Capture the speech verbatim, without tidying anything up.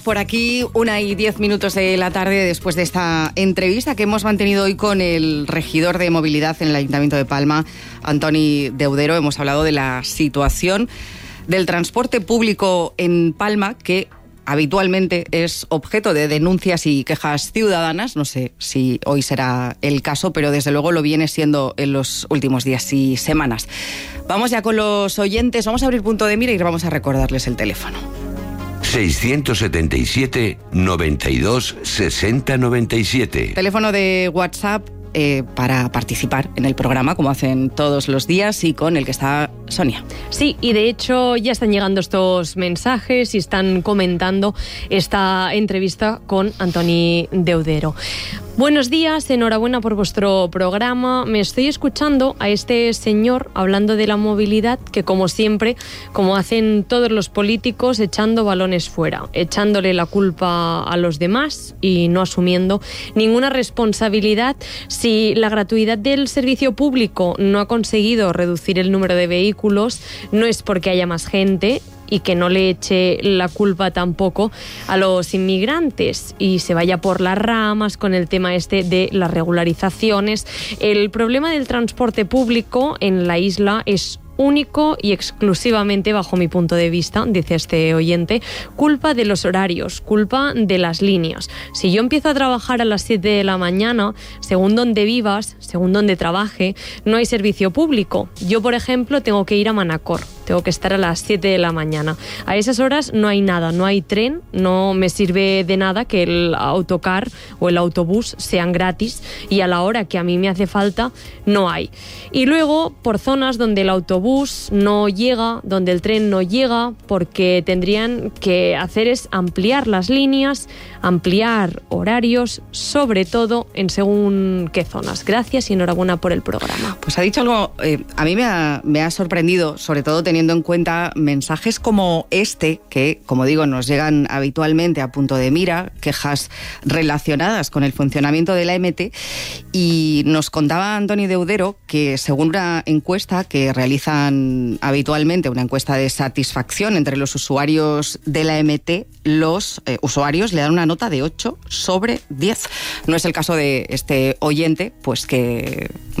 Por aquí, una y diez minutos de la tarde, después de esta entrevista que hemos mantenido hoy con el regidor de movilidad en el Ayuntamiento de Palma, Antoni Deudero. Hemos hablado de la situación del transporte público en Palma, que habitualmente es objeto de denuncias y quejas ciudadanas. No sé si hoy será el caso, pero desde luego lo viene siendo en los últimos días y semanas. Vamos ya con los oyentes, vamos a abrir punto de mira y vamos a recordarles el teléfono. seiscientos setenta y siete, noventa y dos, sesenta, noventa y siete. Teléfono de WhatsApp eh, para participar en el programa, como hacen todos los días, y con el que está Sonia. Sí, y de hecho ya están llegando estos mensajes y están comentando esta entrevista con Antoni Deudero. Buenos días, enhorabuena por vuestro programa. Me estoy escuchando a este señor hablando de la movilidad, que como siempre, como hacen todos los políticos, echando balones fuera, echándole la culpa a los demás y no asumiendo ninguna responsabilidad. Si la gratuidad del servicio público no ha conseguido reducir el número de vehículos, no es porque haya más gente, y que no le eche la culpa tampoco a los inmigrantes y se vaya por las ramas con el tema este de las regularizaciones. El problema del transporte público en la isla es único y exclusivamente, bajo mi punto de vista, dice este oyente, culpa de los horarios, culpa de las líneas. Si yo empiezo a trabajar a las siete de la mañana, según donde vivas, según donde trabaje, no hay servicio público. Yo, por ejemplo, tengo que ir a Manacor, tengo que estar a las siete de la mañana. A esas horas no hay nada, no hay tren, no me sirve de nada que el autocar o el autobús sean gratis, y a la hora que a mí me hace falta no hay. Y luego, por zonas donde el autobús no llega, donde el tren no llega, porque tendrían que hacer es ampliar las líneas, ampliar horarios, sobre todo en según qué zonas. Gracias y enhorabuena por el programa. Pues ha dicho algo, eh, a mí me ha, me ha sorprendido, sobre todo teniendo en cuenta mensajes como este, que, como digo, nos llegan habitualmente a punto de mira, quejas relacionadas con el funcionamiento de la M T, y nos contaba Antoni Deudero que, según una encuesta que realizan habitualmente, una encuesta de satisfacción entre los usuarios de la M T, los eh, usuarios le dan una nota de ocho sobre diez. No es el caso de este oyente, pues que...